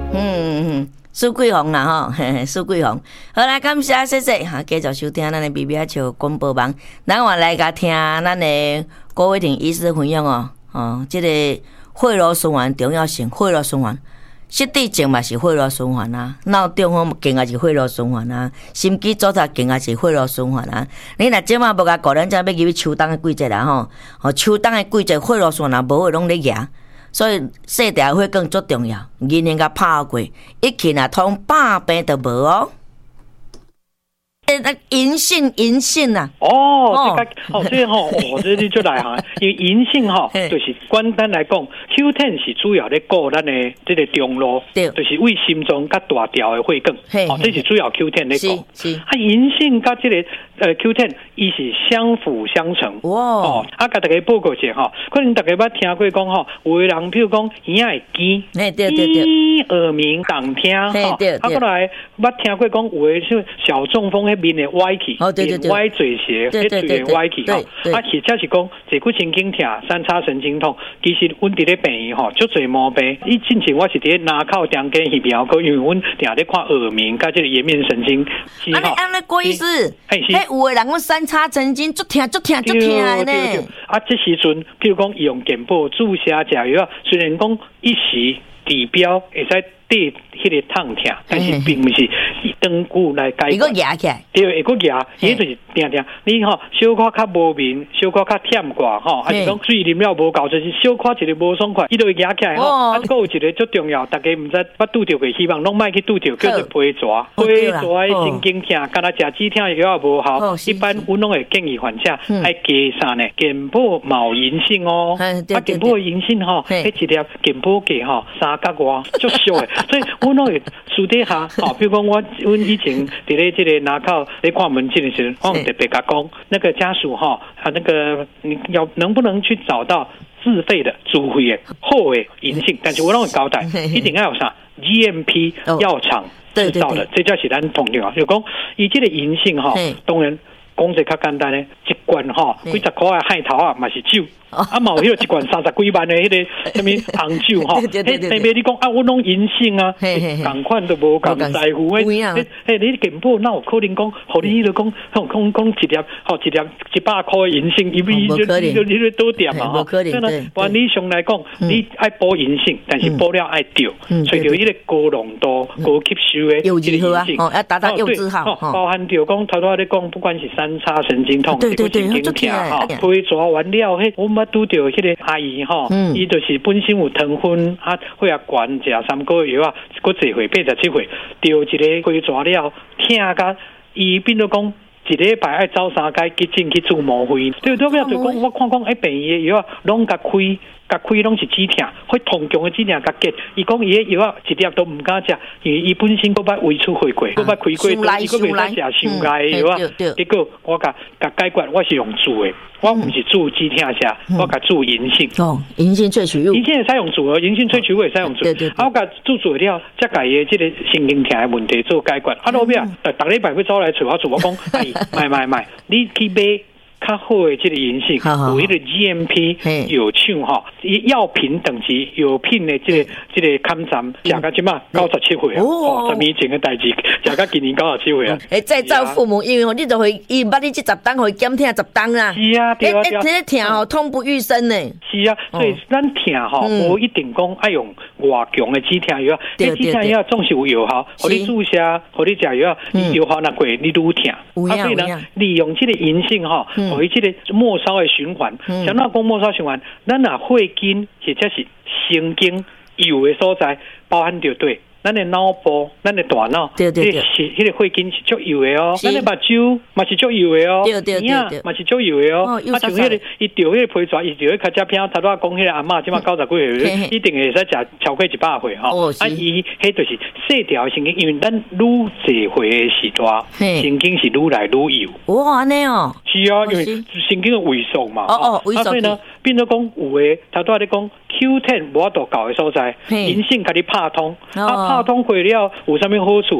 苏桂红啦吼，苏桂红，好啦，感谢谢谢哈，继续收听咱的 BBA 笑广播网，咱话来甲听咱的郭伟霆医师分享哦，这个血路循环重要性，血路循环，失智症嘛是血路循环啊，脑中风更加是血路循环啊，心肌阻塞更加是血路循环啊。你若即马无甲顾，咱才要入去秋冬的季节啦吼，秋冬的季节血路循环无会拢咧举。所以细条血管足重要，人人甲拍过，一去若通百病都无哦。银杏啊！ 这这你就来哈，因为银杏哈，就是简单来讲 ，Q10 是主要咧顾咱的这个中路，就是为心脏甲大条的血管，这是主要 Q10 咧顾。银杏甲这个Q10 伊是相辅相成。哇！甲大家报告者哈，可能大家捌听过讲哈，有的人譬如讲耳仔会尖，耳鸣动听哈，过来捌听过讲有的像小中风面的歪起，歪嘴斜，嘴的歪起吼，或者是讲坐骨神经痛、三叉神经痛，其实阮伫咧病院吼，足侪毛病。以前我是伫咧拿靠中间翕标科，因为阮定咧看耳鸣甲这个颜面神经。 安尼郭医师，有的人讲三叉神经足痛呢。 这时阵，譬如讲用健保注射食药，虽然讲一时治标会使对迄个痛痛，但是并不是长久来解决。 一个压起来， 对，一个压，伊就是定定。你吼小可较无眠，小可较忝挂吼，还是讲水啉了无够，就是小可一个无爽快，伊就会压起来吼。啊，还有一个最重要，大家毋知捌拄着过，希望拢莫去拄着，叫做皮蛇。皮蛇的神经痛，敢若食止痛药也无效。一般阮拢会建议患者爱加啥呢？健保毛银杏哦，健保的银杏吼，迄一粒健保价吼3角外，足俗的。所以我拢会私底下，比如讲阮以前伫咧这个拿靠咧看门诊的时候，我特别甲讲，那个家属那个你能不能去找到自费的自费的好的银杏？但是我拢会交代，一定要有啥 GMP 药厂制造的，这才是咱重要。就讲伊这个银杏当然讲者较简单咧，一罐几十块的海头啊，嘛是酒。嘛有迄个一罐30几万的迄个什么红酒代表你讲我拢银杏啊，同款都无共在乎你健保哪有可能讲，互你就讲一粒100块的银杏，你就多点嘛可能按理上来讲，你爱补银杏，但是补了爱调，找到迄个高浓度、高吸收的柚子好啊，要达到柚子好， 包含着讲头拄仔咧讲，不管是三叉神经痛、神经痛皮蛇完了我捌拄着迄个阿姨伊就是本身有糖分血压悬，食3个月药啊，佫1岁87岁，着一个皮蛇了，疼甲伊变做讲一礼拜爱走3届急诊去做毛肺，对对面就讲我看讲病院的药啊，拢甲开拢是止痛，会痛强的止痛甲结。伊讲伊的药啊，一粒都唔敢食，因为伊本身佫捌胃出血过，佫捌开过，伊佫袂使食伤害的药啊。结果我甲解决，我是用煮的，我唔是煮止痛食，我甲煮银杏。 银杏萃取物， 银杏会使用煮的，银杏萃取物会使用煮。我甲煮了，才甲伊的这个神经痛的问题做解决。后壁逐礼拜要走来找我做，我讲买，你去买。较好的这个银杏，有迄个 GMP 药厂药品等级药品的这个勘站，食到即马97岁啊，10年前的代志，食到今年97岁啊。 再造父母，因为你就会伊捌你这10档，会减痛10档啊。 是啊，对啊， 这个痛痛不欲生呢。 是啊，所以咱痛无一定讲爱用外强的止痛药，止痛药总是有药效，互你注射，互你食药，药效若过，你愈痛。所以呢，利用这个银杏互伊这个末梢的循环，像那讲末梢循环，咱若血筋或者是神经有的所在，包含着对。咱的脑部、咱的大脑，迄个血筋是足油的哦。咱的目睭嘛是足油的哦，耳嘛是足油的哦。像迄个伊钓迄个皮蛇，伊钓迄较只片，头拄仔讲迄个阿嬷，即马90几岁，一定会使食超过100岁吼。伊迄就是细条神经，因为咱愈侪岁的时代，神经是愈来愈油。 哇，安尼哦。 是啊，因为神经的萎缩嘛。 萎缩。 所以呢，变做讲有的头拄仔咧讲 Q10 无法度搞的所在，银杏甲你拍通。拍通过了有啥物好处？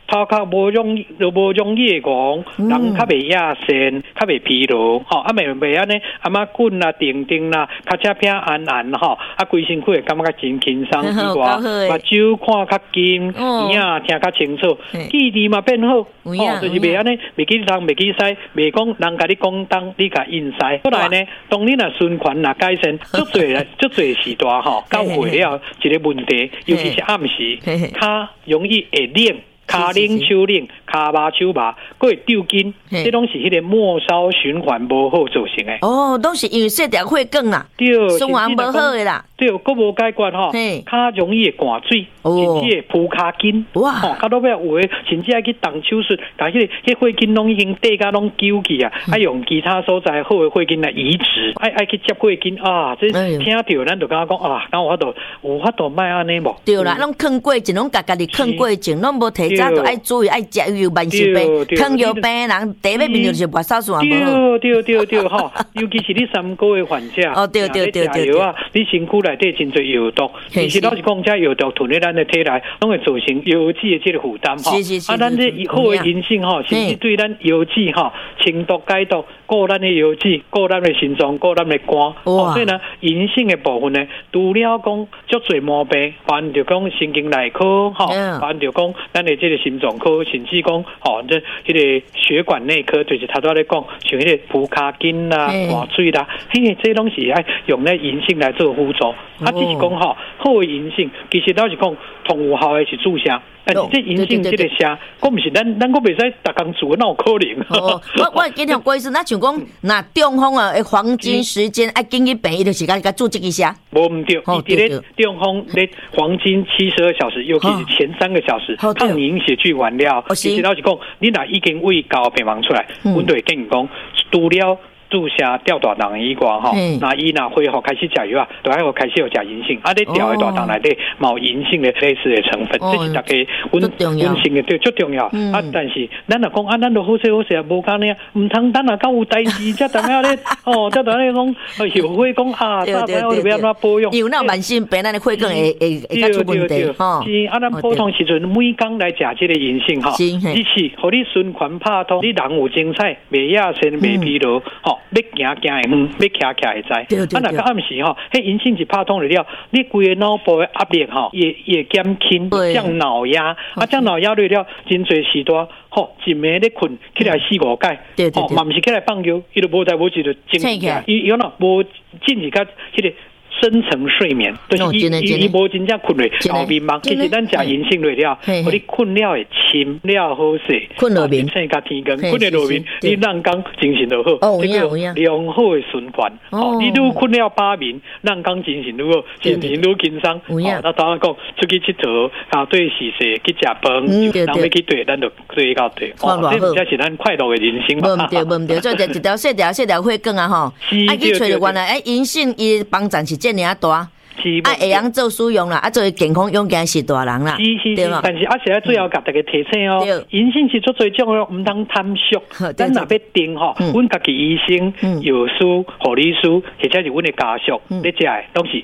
头壳无容易讲，人较袂亚神，较袂疲劳，袂安尼，阿滚啦、定定啦，较只平安安吼，规身躯会感觉真轻松之外，目睭看较金，耳啊听较清楚，记忆嘛变好，就是袂安尼，袂记东袂记西，袂讲人甲你讲东，你甲应西。后来呢，当你若循环若改善，足侪时段到会了一个问题，尤其是暗时，较容易会冷。骹冷手冷，骹麻手麻，佫会抽筋，这拢是迄个末梢循环无好造成的。 拢是因为细条血管啦，循环无好的啦。 对，佫无解决较容易会寒水，甚至会扑骹筋。哇！较多尾有诶，甚至爱去动手术，但迄血筋拢已经底甲拢揪去啊，用其他所在好诶血筋来移植，爱去接血筋啊！这听到咱就感觉讲啊，敢有法度卖安尼无？ 对啦，拢啃过症，拢家己啃过症，拢无提。都爱注意，爱食有慢性病，糖尿病人第一面就是白砂素啊， 对，尤其是你3个月患者， 对， 药啊，你身躯内底真侪药毒，其实老实讲，这药毒囤在咱的体内，拢会造成药剂的这个负担是。 咱这好的银杏甚至对咱药剂清毒解毒，顾咱的药剂，顾咱的心脏，顾咱的肝。所以呢，银杏的部分呢，除了讲足侪毛病，包含着讲神经内科，包含着讲咱的这个心脏科，甚至讲这迄个血管内科，就是头拄咧讲，像迄个扑骹筋啦、寒水啦，这拢是爱用咧银杏来做辅助。只是讲好的银杏，其实老实讲，同有效的是注射。但是这银杏这个虾，我不是咱我袂使逐工做，哪有可能？ 我经常过意思，那像讲，那中风啊，黄金时间爱紧去病，伊就是甲做这个虾。 无唔对，伊咧中风咧黄金72小时，尤其是前3个小时，抗凝血去完了。其实老实讲，你若已经胃交病房出来，阮就会建议讲，除了注射吊大肠以外那伊若恢复开始食药啊，就要开始有食银杏。你吊的大肠内底有银杏的类似的成分，这是大家温性的对最重要。但是咱若讲咱就好势好势无干呢，唔通咱若到有代志，才等下咧才等下咧讲后悔讲大家我就要安怎保养？ 有那慢性病，咱的血管会较出问题是咱普通时阵每工来食这个银杏一起，互你循环拍通，你人有精彩，袂亚身袂疲劳要行会远，要徛会知。若到暗时迄银杏一拍通了，你规个脑部的压力也减轻，降脑压，降脑压了，真侪时段一暝咧困起来4、5摆，嘛毋是起来放尿，伊就无代无志就醒起来，伊无进入到迄个深层睡眠，就是伊无真正困落后面嘛。其实咱食银杏落了，互你困了会深了好势， 困落眠， 生甲天光，困在落眠，你人工精神就好。这个良好的循环。你愈困了把眠，人工精神愈好，心情愈轻松。那当然讲出去佚佗对洗洗去食饭，人要去对，咱就对到对。这才是咱快乐的人生嘛。 无对，做一条细条血管啊爱去找着原来银杏伊帮助是这尔大。会晓做使用啦，做健康勇敢是大人啦， 对嘛？但是现在最后甲大家提醒银杏是做最重要，唔通贪俗。咱若要定阮家己医生、药师、护理师，或者是阮的家属，你食的都是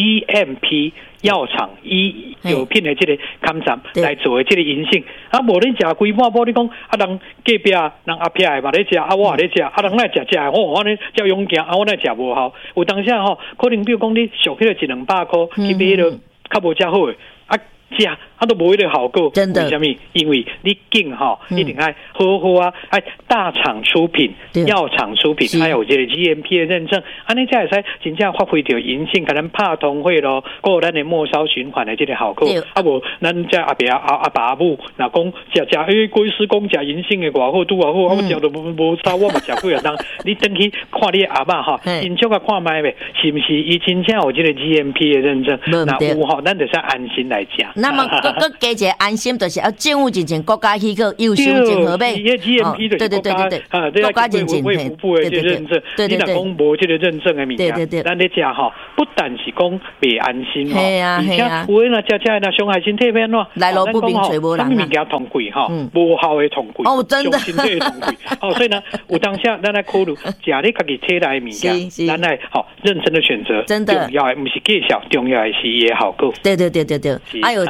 GMP 药厂药品的这个勘察来做的这个银杏。无你食规半包，你讲人隔壁人阿撇的嘛咧食，我也咧食，人来食我咧照勇行，我来食无效。有当下可能比如讲你俗起来100-200块，去买迄个较无遮好的食都无迄个效果， 真的？ 为什么？因为你紧一定爱好好大厂出品、药厂出品，还有这个 GMP 的认证，安尼才会使真正发挥到银杏，甲咱拍通血咯，有咱的末梢循环的这个效果。无咱这阿爸阿母，若讲食贵师讲食银杏的偌好拄偌好，我食都无差，我嘛食过啊。当你等去看你阿嬷真少甲看卖呗，是不是？伊真正有这个 GMP 的认证，那有咱就使安心来食。 那么佮加一个安心，就是要政府进行国家机构优秀整合呗。 对，国家进行卫福部的这个认证，你若讲无这个认证的物件，咱咧食不但是讲袂安心而且有诶若食若伤害身体变怎？ 来路不明找无人物件通贵无效的通贵， 真的身体的通贵。所以呢，有当下咱来考虑食你家己体内物件，咱来认真的选择， 真的重要的不是介绍，重要的是伊的效果。 对。还有再者，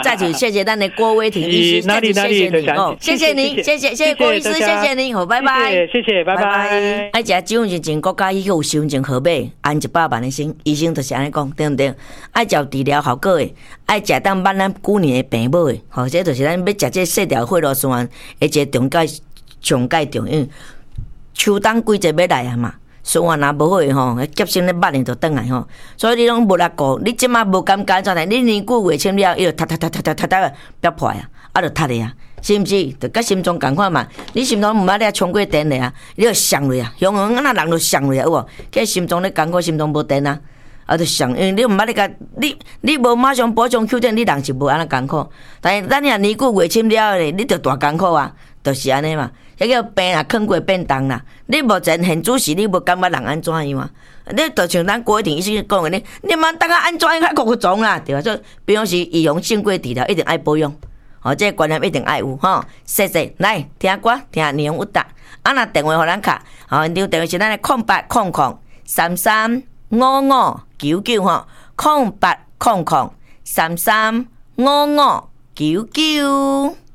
谢谢咱的郭威霆医师， 哪里谢谢你哦，谢谢您，谢谢郭医师，谢谢您，好，拜拜， 谢谢，拜拜。 爱食酒是前国家以后收钱好买，按100万的生，医生就是安尼讲，对不对？爱食治疗效果的，爱食当挽咱久年的病母的，吼，这就是咱要食这细条血路循环，一个上介重要。秋冬季节要来啊嘛。循环若无好诶吼，急性咧捌诶就转来吼，所以你拢无力顾，你即马无感觉状态，你年久月深了，伊就突憋破啊，就塌咧啊，是毋是？就甲心脏共款嘛，你心脏毋捌咧冲过电咧啊，你就上咧啊，雄雄那人就上咧有无？计心脏咧感觉心脏无电啊，就上，因为你毋捌咧甲你无马上补充 Q 点，你人是无安尼艰苦，但是咱若年久月深了咧，你就大艰苦啊，就是安尼嘛。迄个病啊，囥过便当啦。你目前现主时，你无感觉人安怎样啊？你就像咱郭一定医生讲的，你嘛大家安怎样较扩张啦？对吧？所以比方是预防胜过治疗，一定爱保养。哦，这个观念一定爱有吼。谢谢，来听歌，听年有达。啊，若电话互咱卡，吼，留电话是咱的0800335599吼，0800335599。